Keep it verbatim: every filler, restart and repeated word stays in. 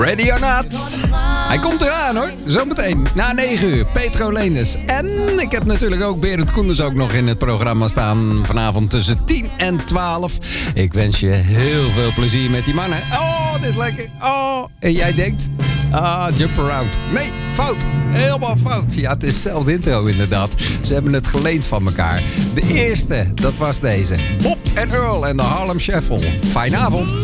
Ready or not? Hij komt eraan hoor, zometeen na negen uur. Petro Leendes. En ik heb natuurlijk ook Berend Koenders ook nog in het programma staan. Vanavond tussen tien en twaalf. Ik wens je heel veel plezier met die mannen. Oh, dit is lekker. Oh, en jij denkt... Ah, Jump Around. Nee, fout. Helemaal fout. Ja, het is hetzelfde intro inderdaad. Ze hebben het geleend van elkaar. De eerste, dat was deze. Bob en Earl en de Harlem Shuffle. Fijne avond.